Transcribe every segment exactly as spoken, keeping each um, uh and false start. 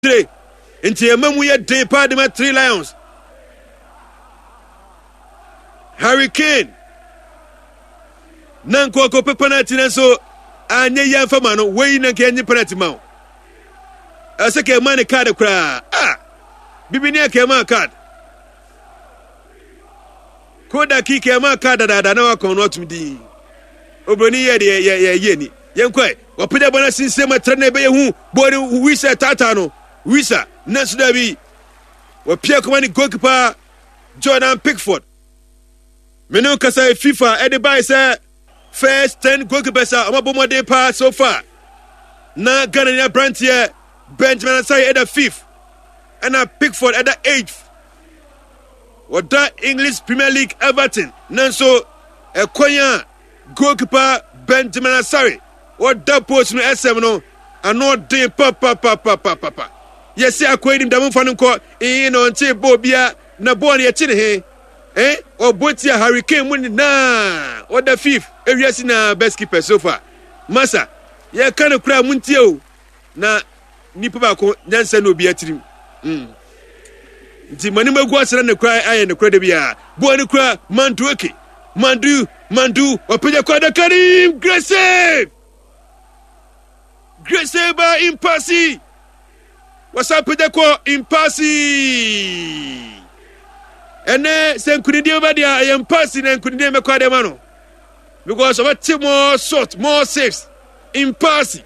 three. Into a memu ye day party three Lions. Harry Kane. Nanko ko pe penalty na so anye yan fama no we na ke nye penalty ma. Ase ke man card kra. Ah. Bibi ne ke man card. Koda ki ke man card da da na wa kon no tumdi. Obroni ye de ye ye ni. Yen kwai. Wa pede bona sinse ma tre na be ye hu bori wisa tata no. Wisa next day wa pia ko ni goalkeeper Jordan Pickford. Menu kasa FIFA e by say first ten goalkeepers are amabomode pa so far. Na Ghana ya brand here Benjamin Asare at the fifth and a Pickford at the eighth. What that English Premier League Everton nanso e konya goalkeeper Benjamin Asare. What that post no S seven no ano de pa pa pa pa pa pa. Yes, I quit him the moon for court in on tape Bobia Naboni a chin eh or Botia Hurricane winning na or the fifth areas in a best keeper so far. Massa, yeah, kind of crowd Muntio na Nipabako, Nansen will be at him. Hm. The Manima was and the cry, I and the credibia. Boy, cry, Manduki, Mandu, Mandu, or Pinaquada Karim, Grace. Grace by Impassi. What's up with the call in passy? And then send couldn't do about the I am passing and couldn't name a quademano. Because of a two more shot, more saves in passy.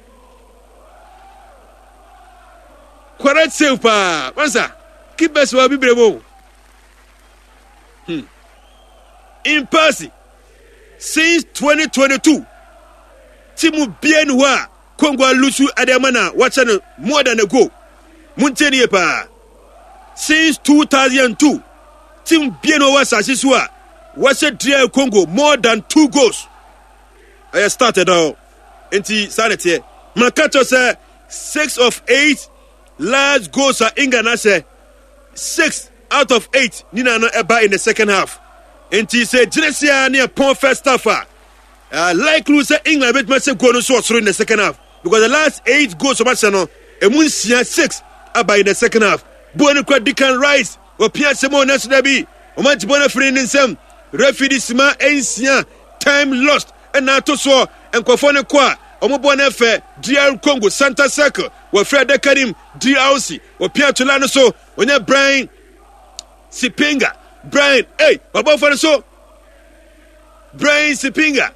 Correct save pa. Mansa. Keep us will be bravo. Hmm. In passy. Since twenty twenty-two. Timu Bienwa. Congo Lusu Adamana watching more than a go. Munteni pa. Since two thousand two, Team Bieno was Asisua was a dear Congo more than two goals. I started out into sanity. Makato said six of eight last goals are England. I say six out of eight. Nina no eba in the second half. And he said Genesia near Pon first half. Uh, like Lusa England bet must go no so in the second half. Because the last eight goals of Arsenal, and Munsia six about in the second half. Bonacra Deacon Rice, or Pierre Simon Nasabi, or much Bonafrin in some, Refidi Sima, Ancien, time lost, and Nato so, and Kofone Kwa, or Mobonefe, D R Congo, Santa Circle, or Fred Karim, D R C, or Pierre Tulano so, when you're Brian Sipinga, Brian, hey, what about for so? Brian Sipinga.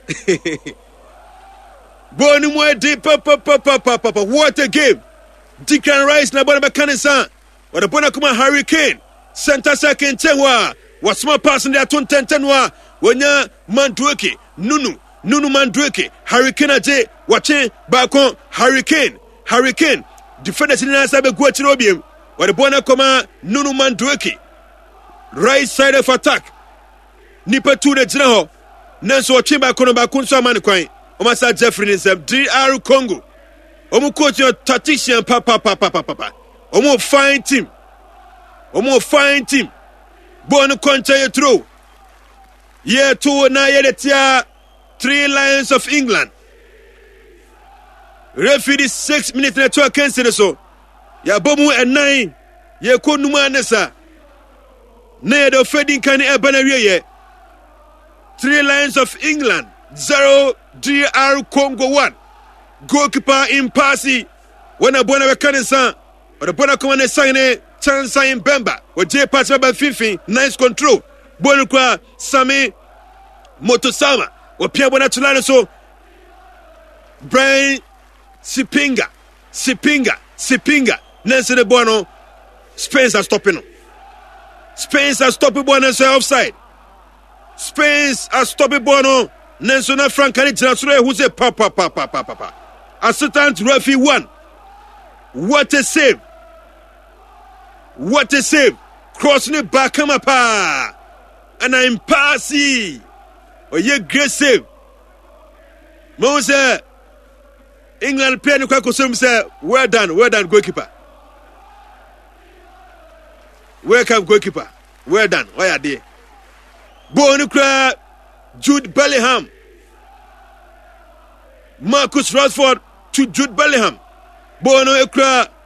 Bonimwe di papa papa papa. What a game! Deacon Rice na bona Kanisa. What a bona kuma Hurricane. Santa Second Tenwa. What small person there tun ten tenwa. Wanya Mandueke. Nunu. Nunu Mandueke. Hurricane aje. Watching back on Hurricane. Hurricane. Defenders in the Sabe Guachirobium. What a bona kuma Nunu Mandueke. Right side of attack. Nipa to the general. Nanso Chimba Konoba Kunsa Manquine. Omasa Jeffrey is a D R Congo. Omo coach your tactician papa papa papa. Omo fine team. Omo fine team. Born country through. Year two na yeretia three Lions of England. Referee six minutes na two cancel so. Ya bomu and nine. Ye ko numa nesa. Na do fedin kan e banawie ye. Three Lions of England. Zero D R Congo one. Goalkeeper in Passy. When a bona Kanisa. Or the bona come and sign a chance in Bemba. Or J Pass by Fifi. Nice control. Bonukwa Sami Motosama. Or Pierre Bonatulano so. Brian Sipinga. Sipinga. Sipinga. Nancy de Bono. Spence are stopping. Spence are stopping Bono offside. Spence are stopping Bono. Nensona Frankani Transfer who say papa papa papa papa. Assistant referee one. What a save! What a save! Crossing it back come up. And I'm passy. Oh yeah, great save. Mose England player no kwako say well done, well done goalkeeper. Welcome goalkeeper. Well done. Why are they? Bonukra Jude Bellingham. Marcus Rashford to Jude Bellingham. Bono Ekra